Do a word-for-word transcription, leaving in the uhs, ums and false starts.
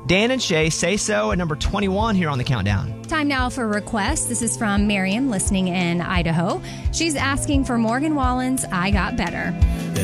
Dan and Shay Say So at number twenty-one here on the countdown. Time now for requests. This is from Miriam listening in Idaho. She's asking for Morgan Wallen's I Got Better.